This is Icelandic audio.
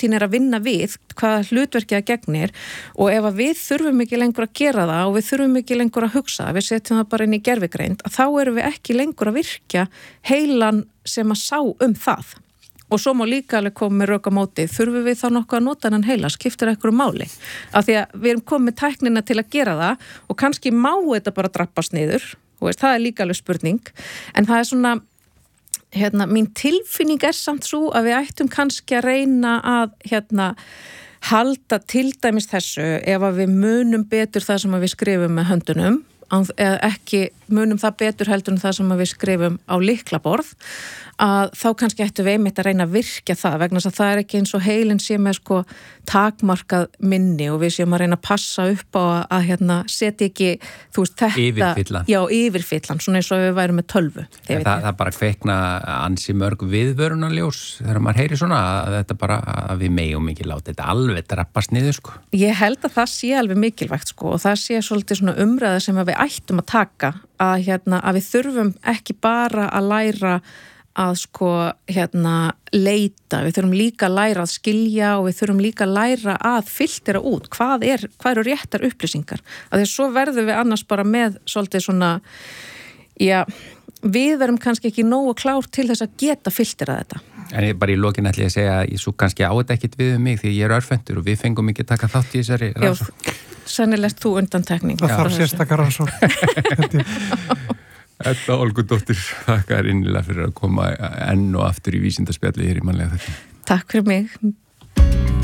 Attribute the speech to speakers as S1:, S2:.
S1: protein að vinna við, hvaða hlutverki það gegnir og ef að við þurfum ekki lengur að gera það og við þurfum ekki lengur að hugsa, við setjum það bara inn í gervigreind, að þá erum við ekki lengur að virkja heilan sem að sá það. Og svo má líka alveg koma með rök á móti, þurfum við þá nokkuð að nota hann heila, skiptir einhverju máli. Af því að við erum komið með tæknina til að gera það og kannski má þetta bara drabbast niður, það er líka alveg spurning, en það er svona, mín tilfinning samt svo að við ættum kannski að reyna að, halda til dæmis þessu ef að við munum betur það sem að við skrifum með höndunum, eða ekki munum það betur heldur en það sem við skrifum á lyklaborð, að þá kannski ættum við einmitt að reyna að virkja það vegna þess að það er ekki eins og heilin sé með takmarkað minni og við séum að reyna að passa upp á að setja ekki, þetta
S2: yfirfyllan.
S1: Já, yfirfyllan, svona eins og við værum með tölvu.
S2: Það bara kveikna ansi mörg viðvörunarljós þegar maður heyri svona að þetta bara, að við megum ekki láta þetta alveg drabbast niður,
S1: Ég held að það sé alveg mikilvægt, og það sé svolítið svona umræða sem að við ættum að taka að við þurfum ekki bara að læra að leita, við þurfum líka að læra að skilja og við þurfum líka að læra að filtera út hvað eru réttar upplýsingar, að því svo verðum við annars bara með svolítið svona, við verum kannski ekki nógu klár til þess að geta filterað þetta.
S2: En ég bara í lokin ætla ég að segja að ég svo kannski á þetta ekkit við mig því ég örfendur og við fengum ekki að taka þátt í þessari rannsókn.
S1: Já, sannilegt þú undantekning.
S3: Það þarf sérstakar rannsókn.
S2: Edda Olgudóttir, þakka þér innilega fyrir að koma enn og aftur í vísindaspjalli hér í Mannlega Þætti.
S1: Takk fyrir mig.